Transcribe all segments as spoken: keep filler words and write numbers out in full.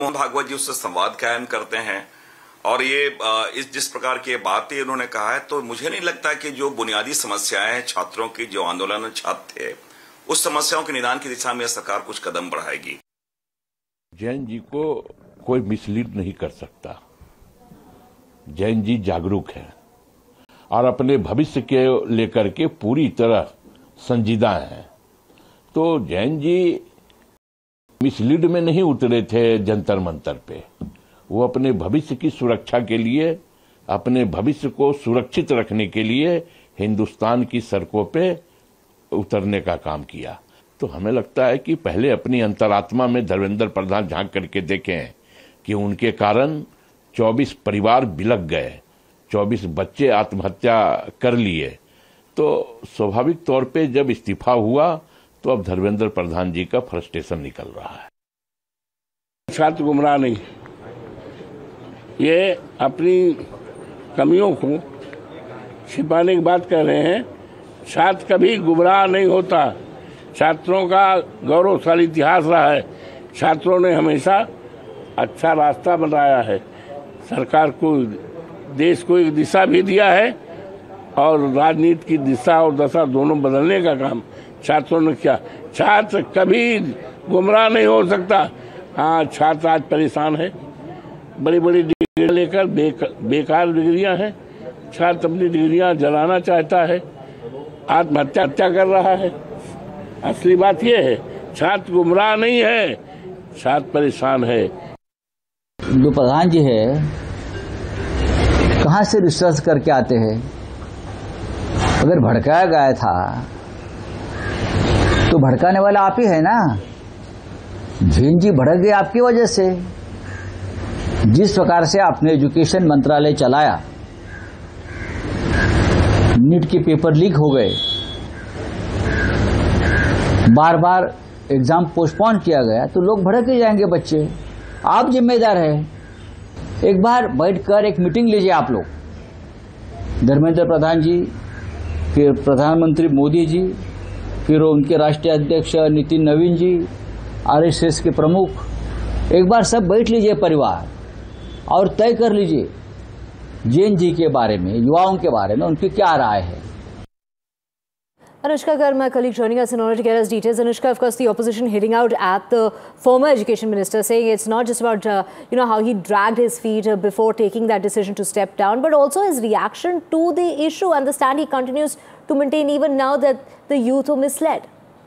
मोहन भागवत जी उससे संवाद कायम करते हैं और ये इस जिस प्रकार की बातें उन्होंने कहा है, तो मुझे नहीं लगता कि जो बुनियादी समस्याएं हैं छात्रों की, जो आंदोलन छात्र थे, उस समस्याओं के निदान की दिशा में सरकार कुछ कदम बढ़ाएगी। जैन जी को कोई मिसलीड नहीं कर सकता। जैन जी जागरूक है और अपने भविष्य के लेकर के पूरी तरह संजीदा हैं। तो जैन जी मिसलीड में नहीं उतरे थे जंतर मंतर पे। वो अपने भविष्य की सुरक्षा के लिए, अपने भविष्य को सुरक्षित रखने के लिए हिंदुस्तान की सड़कों पे उतरने का काम किया। तो हमें लगता है कि पहले अपनी अंतरात्मा में धर्मेंद्र प्रधान झांक करके देखें कि उनके कारण चौबीस परिवार बिलक गए, चौबीस बच्चे आत्महत्या कर लिए। तो स्वाभाविक तौर पे जब इस्तीफा हुआ तो अब धर्मेंद्र प्रधान जी का फ्रस्ट्रेशन निकल रहा है। छात्र गुमराह नहीं, ये अपनी कमियों को छिपाने की बात कर रहे हैं। छात्र कभी गुमराह नहीं होता। छात्रों का गौरवशाली इतिहास रहा है। छात्रों ने हमेशा अच्छा रास्ता बनाया है, सरकार को, देश को एक दिशा भी दिया है और राजनीति की दिशा और दशा दोनों बदलने का काम छात्रों ने किया। छात्र कभी गुमराह नहीं हो सकता। हाँ, छात्र आज परेशान है, बड़ी बड़ी डिग्री लेकर बेक, बेकार डिग्रियां हैं। छात्र अपनी डिग्रियां जलाना चाहता है, आत्महत्या हत्या कर रहा है। असली बात यह है, छात्र गुमराह नहीं है, छात्र परेशान है। जो प्रधान जी है कहाँ से रिसर्च करके आते हैं? अगर भड़काया गया था तो भड़काने वाला आप ही है ना। जैन जी भड़क गए आपकी वजह से। जिस प्रकार से आपने एजुकेशन मंत्रालय चलाया, नीट के पेपर लीक हो गए, बार बार एग्जाम पोस्टपोन किया गया, तो लोग भड़क ही जाएंगे बच्चे। आप जिम्मेदार हैं। एक बार बैठकर एक मीटिंग लीजिए आप लोग, धर्मेंद्र प्रधान जी, फिर प्रधानमंत्री मोदी जी, फिर उनके राष्ट्रीय अध्यक्ष नितिन नवीन जी, आरएसएस के प्रमुख, एक बार सब बैठ लीजिए परिवार और तय कर लीजिए जैन जी के बारे में, युवाओं के बारे में उनकी क्या राय है। Anushka Garg, my colleague, joining us in order to get us details. Anushka, of course, the opposition hitting out at the former education minister, saying it's not just about, uh, you know, how he dragged his feet uh, before taking that decision to step down, but also his reaction to the issue and the stand he continues to maintain even now that the youth were misled.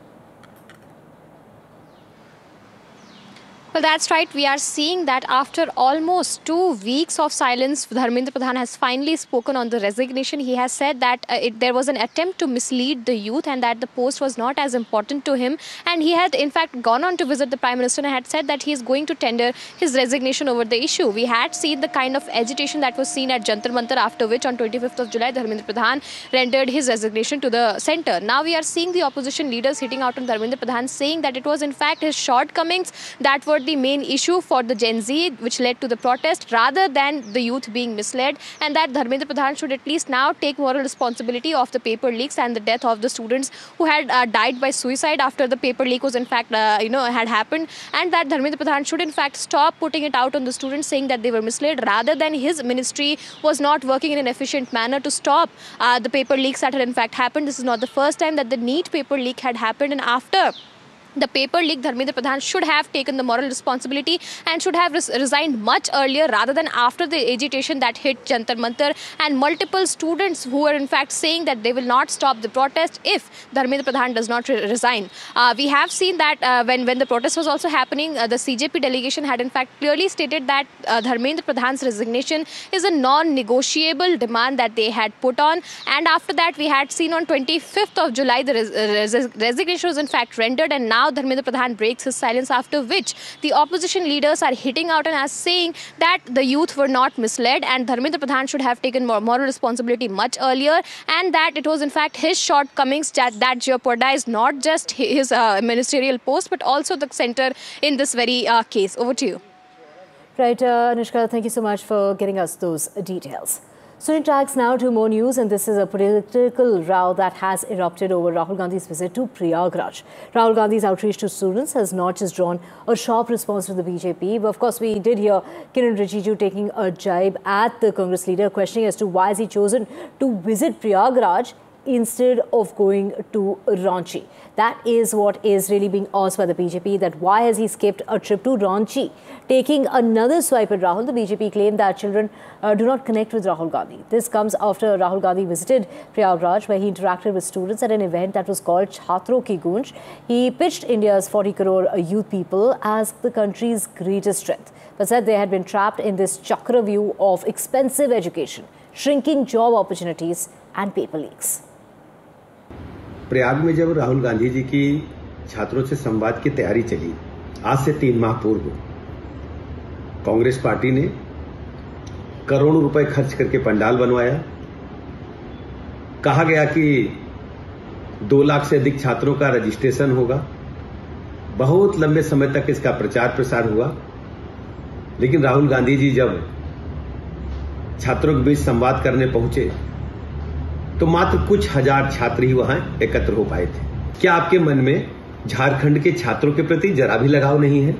Well, that's right. We are seeing that after almost two weeks of silence, Dharmendra Pradhan has finally spoken on the resignation. He has said that uh, it, there was an attempt to mislead the youth and that the post was not as important to him. And he had, in fact, gone on to visit the Prime Minister and had said that he is going to tender his resignation over the issue. We had seen the kind of agitation that was seen at Jantar Mantar, after which on twenty-fifth of July, Dharmendra Pradhan rendered his resignation to the centre. Now we are seeing the opposition leaders hitting out on Dharmendra Pradhan, saying that it was in fact his shortcomings that were the main issue for the Gen Z, which led to the protest, rather than the youth being misled, and that Dharmendra Pradhan should at least now take moral responsibility of the paper leaks and the death of the students who had uh, died by suicide after the paper leak was in fact, uh, you know, had happened, and that Dharmendra Pradhan should in fact stop putting it out on the students, saying that they were misled, rather than his ministry was not working in an efficient manner to stop uh, the paper leaks that had in fact happened. This is not the first time that the NEET paper leak had happened, and after the paper leak, Dharmendra Pradhan should have taken the moral responsibility and should have res resigned much earlier, rather than after the agitation that hit Jantar Mantar and multiple students who were in fact saying that they will not stop the protest if Dharmendra Pradhan does not re resign. Uh, we have seen that uh, when, when the protest was also happening, uh, the C J P delegation had in fact clearly stated that uh, Dharmendra Pradhan's resignation is a non-negotiable demand that they had put on. And after that, we had seen on twenty-fifth of July, the res res resignation was in fact rendered, and now Dharmendra Pradhan breaks his silence, after which the opposition leaders are hitting out and are saying that the youth were not misled and Dharmendra Pradhan should have taken more moral responsibility much earlier, and that it was in fact his shortcomings that, that jeopardized not just his uh, ministerial post but also the centre in this very uh, case. Over to you. Right, uh, Anushka, thank you so much for getting us those details. Switching tracks now to more news, and this is a political row that has erupted over Rahul Gandhi's visit to Prayagraj. Rahul Gandhi's outreach to students has not just drawn a sharp response to the B J P, but of course we did hear Kiren Rijiju taking a jibe at the Congress leader, questioning as to why has he chosen to visit Prayagraj instead of going to Ranchi. That is what is really being asked by the B J P, that why has he skipped a trip to Ranchi? Taking another swipe at Rahul, the B J P claimed that children uh, do not connect with Rahul Gandhi. This comes after Rahul Gandhi visited Prayagraj, where he interacted with students at an event that was called Chhatron Ki Gunj. He pitched India's forty crore youth people as the country's greatest strength, but said they had been trapped in this Chakravyuh of expensive education, shrinking job opportunities and paper leaks. Prayag में जब राहुल गांधी जी की छात्रों से संवाद की तैयारी चली, आज से तीन माह पूर्व कांग्रेस पार्टी ने करोड़ों रुपए खर्च करके पंडाल बनवाया। कहा गया कि दो लाख से अधिक छात्रों का रजिस्ट्रेशन होगा। बहुत लंबे समय तक इसका प्रचार प्रसार हुआ, लेकिन राहुल गांधी जी जब छात्रों के बीच संवाद करने पहुंचे तो मात्र कुछ हजार छात्र ही वहां एकत्र हो पाए थे। क्या आपके मन में झारखंड के छात्रों के प्रति जरा भी लगाव नहीं है?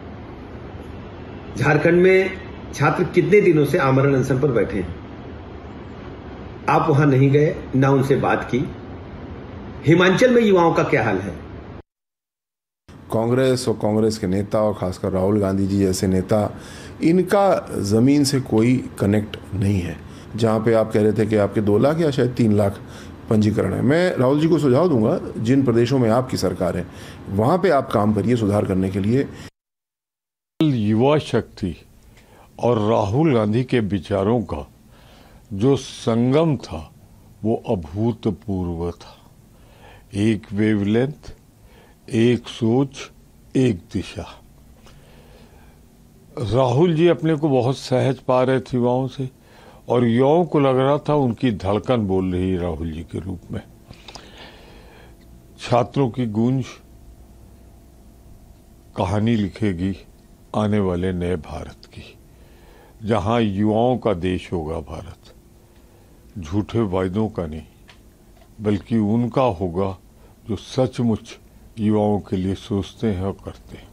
झारखंड में छात्र कितने दिनों से आमरण अनशन पर बैठे हैं, आप वहां नहीं गए, ना उनसे बात की। हिमाचल में युवाओं का क्या हाल है? कांग्रेस और कांग्रेस के नेता और खासकर राहुल गांधी जी जैसे नेता, इनका जमीन से कोई कनेक्ट नहीं है। जहाँ पे आप कह रहे थे कि आपके दो लाख या शायद तीन लाख पंजीकरण है, मैं राहुल जी को सुझाव दूंगा, जिन प्रदेशों में आपकी सरकार है वहाँ पे आप काम करिए सुधार करने के लिए। युवा शक्ति और राहुल गांधी के विचारों का जो संगम था वो अभूतपूर्व था। एक वेवलेंथ, एक सोच, एक दिशा। राहुल जी अपने को बहुत सहज पा रहे थे युवाओं से, और युवाओं को लग रहा था उनकी धड़कन बोल रही है राहुल जी के रूप में। छात्रों की गूंज कहानी लिखेगी आने वाले नए भारत की, जहां युवाओं का देश होगा भारत। झूठे वायदों का नहीं, बल्कि उनका होगा जो सचमुच युवाओं के लिए सोचते हैं और करते हैं।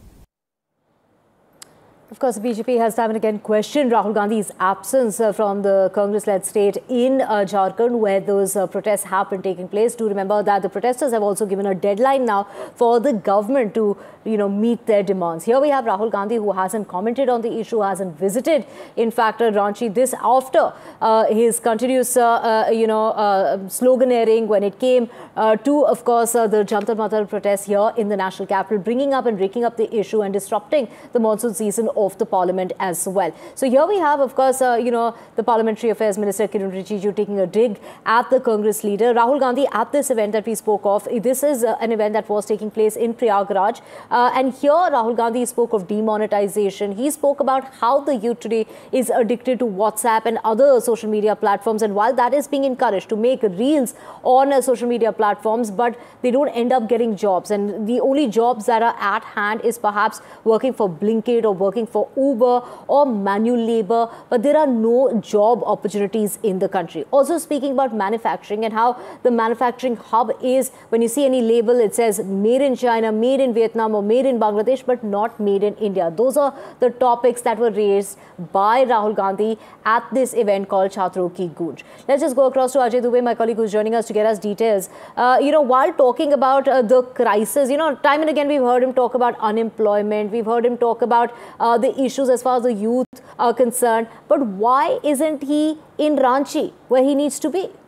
Of course, the B J P has time and again questioned Rahul Gandhi's absence uh, from the Congress-led state in uh, Jharkhand, where those uh, protests have been taking place. Do remember that the protesters have also given a deadline now for the government to, you know, meet their demands. Here we have Rahul Gandhi, who hasn't commented on the issue, hasn't visited, in fact, uh, Ranchi. This after uh, his continuous, uh, uh, you know, uh, sloganeering when it came uh, to, of course, uh, the Jantar Mantar protests here in the national capital, bringing up and raking up the issue and disrupting the monsoon season of the parliament as well. So here we have, of course, uh, you know, the Parliamentary Affairs Minister Kiren Rijiju taking a dig at the Congress leader. Rahul Gandhi at this event that we spoke of, this is uh, an event that was taking place in Prayagraj. Uh, and here Rahul Gandhi spoke of demonetization. He spoke about how the youth today is addicted to WhatsApp and other social media platforms. And while that is being encouraged to make reels on uh, social media platforms, but they don't end up getting jobs. And the only jobs that are at hand is perhaps working for Blinkit or working for Uber or manual labor, but there are no job opportunities in the country. Also speaking about manufacturing and how the manufacturing hub is, when you see any label, it says made in China, made in Vietnam or made in Bangladesh, but not made in India. Those are the topics that were raised by Rahul Gandhi at this event called Chhatron Ki Gunj. Let's just go across to Ajay Dubey, my colleague who's joining us to get us details. Uh, you know, while talking about uh, the crisis, you know, time and again we've heard him talk about unemployment, we've heard him talk about uh, the issues as far as the youth are concerned, but why isn't he in Ranchi where he needs to be?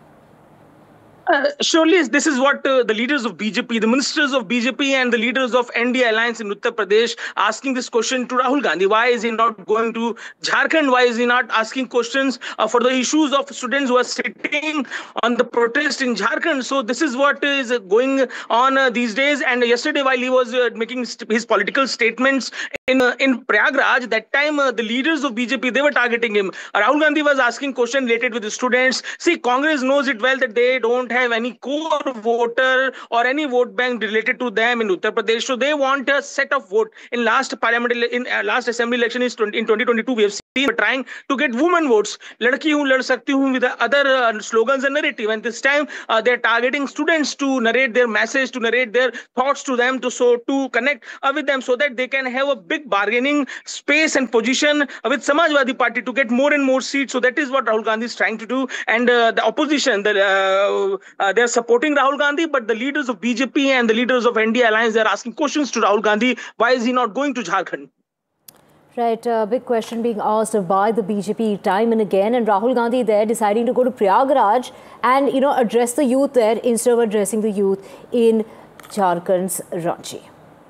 Uh, surely this is what uh, the leaders of B J P, the ministers of B J P and the leaders of N D A Alliance in Uttar Pradesh asking this question to Rahul Gandhi. Why is he not going to Jharkhand? Why is he not asking questions uh, for the issues of students who are sitting on the protest in Jharkhand? So this is what is going on uh, these days. And yesterday, while he was uh, making his political statements in uh, in Prayagraj, that time uh, the leaders of B J P, they were targeting him. Rahul Gandhi was asking questions related with the students. See, Congress knows it well that they don't have any core voter or any vote bank related to them in Uttar Pradesh. So they want a set of vote. In last parliament, in uh, last assembly election is in twenty twenty-two, we have seen We're trying to get women votes. Ladki hu lad sakti hu with other uh, slogans and narrative. And this time uh, they're targeting students to narrate their message, to narrate their thoughts to them, to so to connect uh, with them, so that they can have a big bargaining space and position uh, with Samajwadi Party to get more and more seats. So that is what Rahul Gandhi is trying to do. And uh, the opposition, the, uh, uh, they're supporting Rahul Gandhi, but the leaders of B J P and the leaders of N D A Alliance, they're asking questions to Rahul Gandhi. Why is he not going to Jharkhand? Right, a uh, big question being asked by the B J P time and again, and Rahul Gandhi there deciding to go to Prayagraj and, you know, address the youth there instead of addressing the youth in Jharkhand's Ranchi.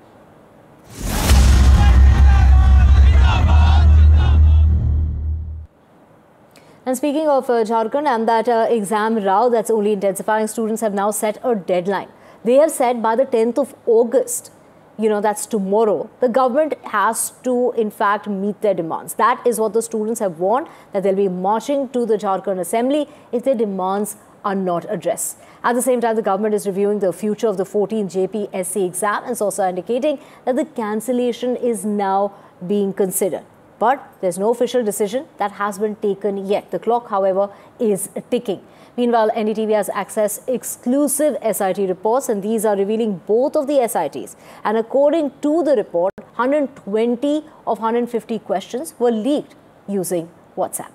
And speaking of uh, Jharkhand and that uh, exam row that's only intensifying, students have now set a deadline. They have said by the tenth of August, you know, that's tomorrow, the government has to, in fact, meet their demands. That is what the students have warned, that they'll be marching to the Jharkhand Assembly if their demands are not addressed. At the same time, the government is reviewing the future of the fourteenth J P S C exam and is also indicating that the cancellation is now being considered. But there's no official decision that has been taken yet. The clock, however, is ticking. Meanwhile, N D T V has accessed exclusive S I T reports, and these are revealing both of the S I Ts. And according to the report, one hundred twenty of one hundred fifty questions were leaked using WhatsApp.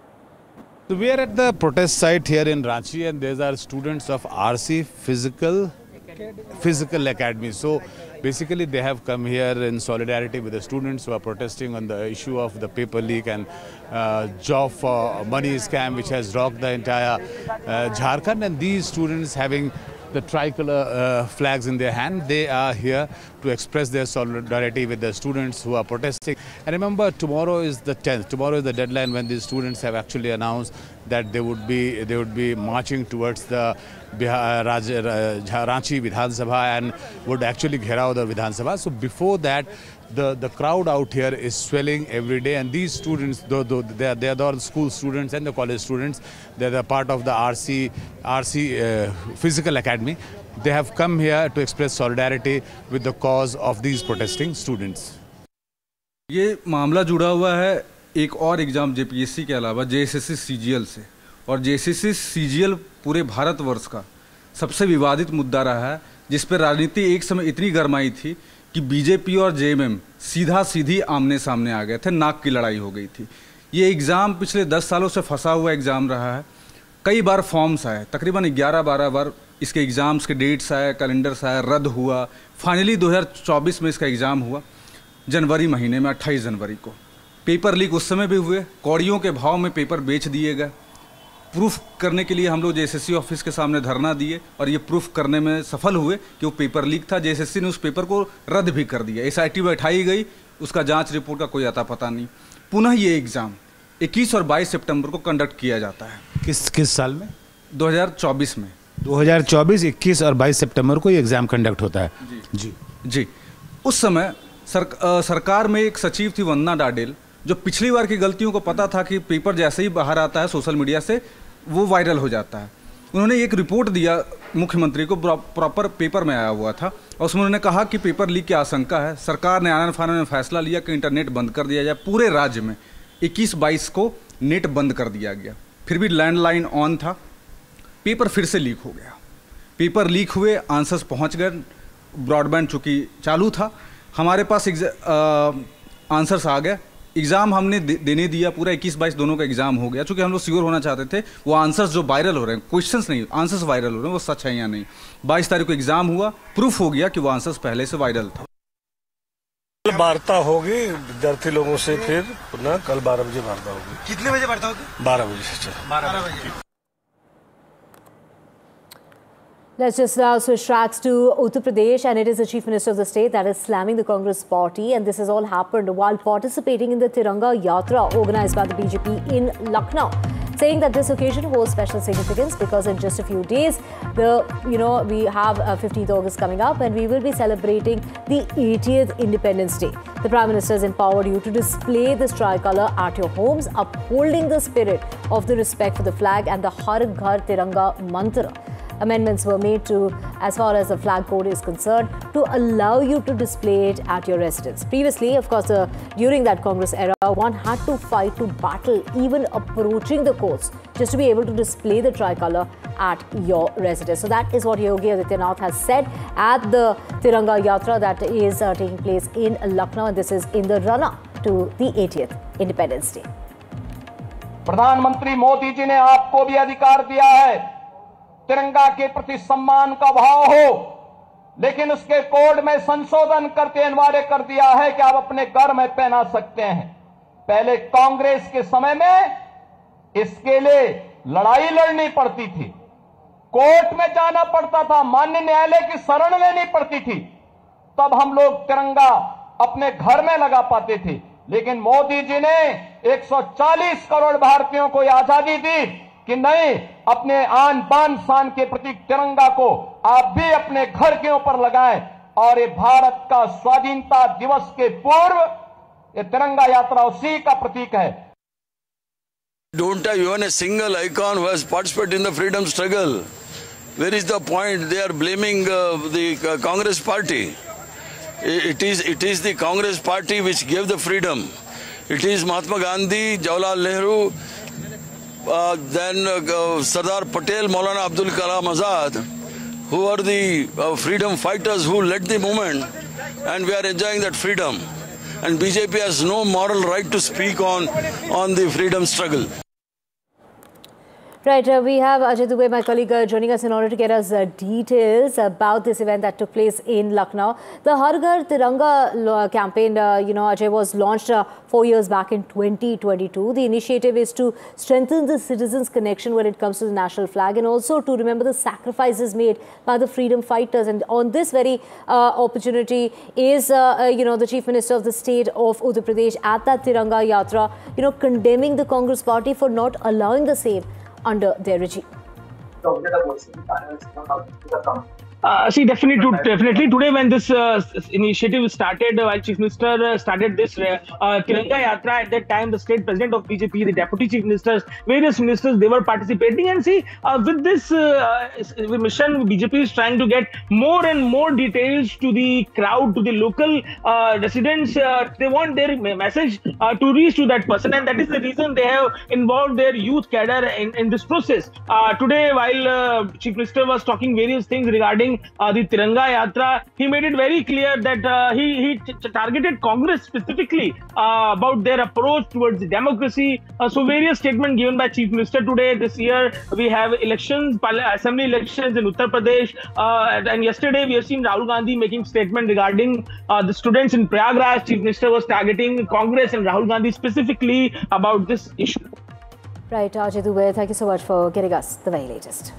So we are at the protest site here in Ranchi, and these are students of R C Physical Physical Academy. So basically they have come here in solidarity with the students who are protesting on the issue of the paper leak and uh, job for money scam which has rocked the entire uh, Jharkhand. And these students, having the tricolor uh, flags in their hand, they are here to express their solidarity with the students who are protesting. And remember, tomorrow is the tenth. Tomorrow is the deadline when these students have actually announced that they would be they would be marching towards the Bihar, Raj, uh, Ranchi Vidhan Sabha and would actually gherao the Vidhan Sabha. So before that, the the crowd out here is swelling every day, and these students, though, though they are they are the school students and the college students, they are the part of the R C R C uh, Physical Academy. They have come here to express solidarity with the cause of these protesting students. ये मामला जुड़ा हुआ है एक और exam JPSC के अलावा JSSC CGL से, और जेएसएससी सीजीएल पूरे भारतवर्ष का सबसे विवादित मुद्दा रहा है, जिस पर राजनीति एक समय इतनी गरमाई थी कि बीजेपी और जेएमएम सीधा सीधी आमने सामने आ गए थे, नाक की लड़ाई हो गई थी। ये एग्ज़ाम पिछले दस सालों से फंसा हुआ एग्ज़ाम रहा है। कई बार फॉर्म्स आए, तकरीबन ग्यारह बारह बार इसके एग्ज़ाम्स के डेट्स आए, कैलेंडर्स आए, रद्द हुआ। फाइनली दो हज़ार चौबीस में इसका एग्ज़ाम हुआ जनवरी महीने में, अट्ठाईस जनवरी को। पेपर लीक उस समय भी हुए, कौड़ियों के भाव में पेपर बेच दिए गए। प्रूफ करने के लिए हम लोग जेएसएससी ऑफिस के सामने धरना दिए और ये प्रूफ करने में सफल हुए कि वो पेपर लीक था। जेएसएससी ने उस पेपर को रद्द भी कर दिया, एसआईटी बैठाई गई, उसका जांच रिपोर्ट का कोई अता पता नहीं। पुनः ये एग्ज़ाम इक्कीस और बाईस सितंबर को कंडक्ट किया जाता है। किस किस साल में? दो हज़ार चौबीस में। दो हज़ार चौबीस इक्कीस और बाईस सितंबर को ये एग्ज़ाम कंडक्ट होता है। जी जी जी। उस समय सर, आ, सरकार में एक सचिव थी वंदना डाडेल, जो पिछली बार की गलतियों को पता था कि पेपर जैसे ही बाहर आता है सोशल मीडिया से वो वायरल हो जाता है। उन्होंने एक रिपोर्ट दिया मुख्यमंत्री को, प्रॉपर पेपर में आया हुआ था, और उसमें उन्होंने कहा कि पेपर लीक की आशंका है। सरकार ने आनन फानन में फैसला लिया कि इंटरनेट बंद कर दिया जाए। पूरे राज्य में इक्कीस बाईस को नेट बंद कर दिया गया, फिर भी लैंडलाइन ऑन था। पेपर फिर से लीक हो गया, पेपर लीक हुए, आंसर्स पहुँच गए, ब्रॉडबैंड चूँकि चालू था, हमारे पास आंसर्स आ गए। एग्ज़ाम हमने दे, देने दिया, पूरा इक्कीस बाईस दोनों का एग्ज़ाम हो गया। चूँकि हम लोग श्योर होना चाहते थे वो आंसर्स जो वायरल हो रहे हैं, क्वेश्चंस नहीं, आंसर्स वायरल हो रहे हैं, वो सच है या नहीं। बाईस तारीख को एग्ज़ाम हुआ, प्रूफ हो गया कि वो आंसर्स पहले से वायरल था। वार्ता होगी विद्यार्थी लोगों से, फिर पुनः कल बारह बजे वार्ता होगी। कितने बजे वार्ता होगी? बारह बजे से बारह बजे। Let's just now switch tracks to Uttar Pradesh, and it is the Chief Minister of the state that is slamming the Congress party, and this has all happened while participating in the Tiranga Yatra organized by the B J P in Lucknow, saying that this occasion holds special significance because in just a few days, the you know we have uh, fifteenth August coming up, and we will be celebrating the eightieth Independence Day. The Prime Minister has empowered you to display this tricolour at your homes, upholding the spirit of the respect for the flag and the Har Ghar Tiranga mantra. amendments were made to, as far as the flag code is concerned, to allow you to display it at your residence. Previously, of course, uh, during that Congress era, one had to fight to battle, even approaching the courts, just to be able to display the tricolour at your residence. So that is what Yogi Adityanath has said at the Tiranga Yatra that is uh, taking place in Lucknow, and this is in the run-up to the eightieth Independence Day. प्रधानमंत्री मोदी जी ने आपको भी अधिकार दिया है, तिरंगा के प्रति सम्मान का भाव हो, लेकिन उसके कोड में संशोधन करके अनिवार्य कर दिया है कि आप अपने घर में पहना सकते हैं। पहले कांग्रेस के समय में इसके लिए लड़ाई लड़नी पड़ती थी, कोर्ट में जाना पड़ता था, माननीय न्यायालय की शरण लेनी पड़ती थी, तब हम लोग तिरंगा अपने घर में लगा पाते थे। लेकिन मोदी जी ने एक सौ चालीस करोड़ भारतीयों को आजादी दी कि नहीं, अपने आन बान शान के प्रतीक तिरंगा को आप भी अपने घर के ऊपर लगाएं, और ये भारत का स्वाधीनता दिवस के पूर्व ये तिरंगा यात्रा उसी का प्रतीक है। Don't have even a single icon who has participated in the freedom struggle. Where is the point? They are blaming uh, the uh, Congress party. It is, it is the Congress party which gave the freedom. It is Mahatma Gandhi, Jawaharlal Nehru, uh, then uh, Sardar Patel, Maulana Abdul Kalam Azad, who are the uh, freedom fighters who led the movement, and we are enjoying that freedom. And B J P has no moral right to speak on, on the freedom struggle. Right, uh, we have Ajay Dubey, my colleague, uh, joining us in order to get us uh, details about this event that took place in Lucknow. The Har Ghar Tiranga campaign, uh, you know, Ajay, was launched uh, four years back in twenty twenty-two. The initiative is to strengthen the citizens' connection when it comes to the national flag, and also to remember the sacrifices made by the freedom fighters. And on this very uh, opportunity is, uh, uh, you know, the Chief Minister of the state of Uttar Pradesh at that Tiranga Yatra, you know, condemning the Congress party for not allowing the same under their regime. Uh, see, definitely, definitely today when this uh, initiative started, uh, while Chief Minister uh, started this uh, uh, Tiranga Yatra, at that time the state president of B J P, the deputy chief ministers, various ministers, they were participating. And see, uh, with this uh, mission, B J P is trying to get more and more details to the crowd, to the local uh, residents. Uh, they want their message uh, to reach to that person, and that is the reason they have involved their youth cadre in, in this process. Uh, today, while uh, Chief Minister was talking various things regarding Uh, the Tiranga Yatra, he made it very clear that uh, he, he targeted Congress specifically uh, about their approach towards democracy. Uh, so various statements given by Chief Minister today. This year we have elections, assembly elections in Uttar Pradesh, uh, and yesterday we have seen Rahul Gandhi making statement regarding uh, the students in Prayagraj. Chief Minister was targeting Congress and Rahul Gandhi specifically about this issue. Right, Ajay Dubey, thank you so much for getting us the very latest.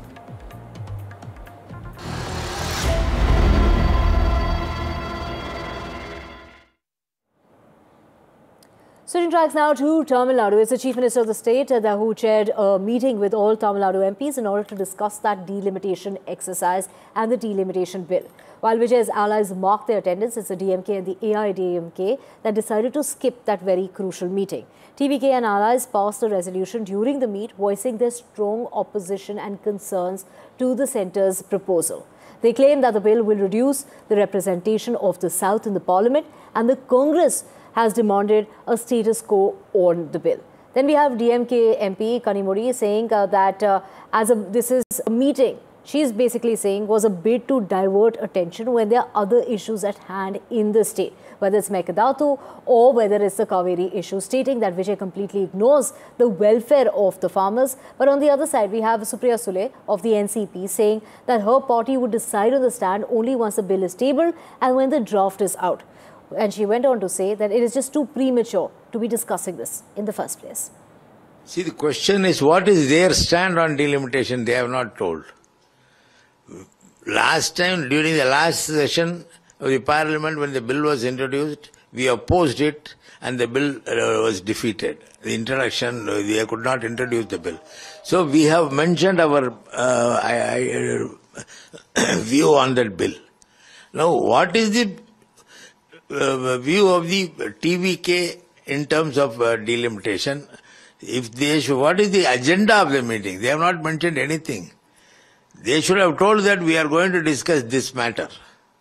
Switching tracks now to Tamil Nadu. It's the Chief Minister of the state uh, who chaired a meeting with all Tamil Nadu M Ps in order to discuss that delimitation exercise and the delimitation bill. While Vijay's allies marked their attendance, it's the D M K and the A I A D M K that decided to skip that very crucial meeting. T V K and allies passed a resolution during the meet voicing their strong opposition and concerns to the centre's proposal. They claim that the bill will reduce the representation of the South in the parliament, and the Congress has demanded a status quo on the bill. Then we have D M K M P Kanimuri saying uh, that uh, as a, this is a meeting, she is basically saying was a bid to divert attention when there are other issues at hand in the state, whether it's Mekadatu or whether it's the Kaveri issue, stating that Vijay completely ignores the welfare of the farmers. But on the other side, we have Supriya Sule of the N C P saying that her party would decide on the stand only once the bill is tabled and when the draft is out. And she went on to say that it is just too premature to be discussing this in the first place. See, the question is, what is their stand on delimitation? They have not told. Last time, during the last session of the parliament, when the bill was introduced, we opposed it and the bill uh, was defeated. The introduction, uh, they could not introduce the bill. So we have mentioned our uh, I, I, uh, view on that bill. Now, what is the uh, view of the T V K in terms of uh, delimitation? If they should, what is the agenda of the meeting? They have not mentioned anything. They should have told that we are going to discuss this matter.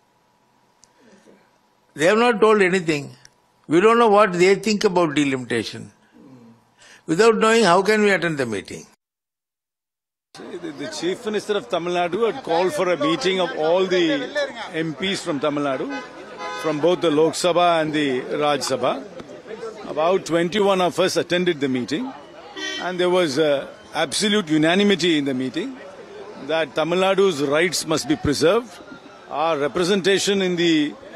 They have not told anything. We don't know what they think about delimitation. Without knowing, how can we attend the meeting? The, the Chief Minister of Tamil Nadu had called for a meeting of all the M Ps from Tamil Nadu, from both the Lok Sabha and the Raj Sabha. About twenty-one of us attended the meeting, and there was uh, absolute unanimity in the meeting that Tamil Nadu's rights must be preserved. Our representation in the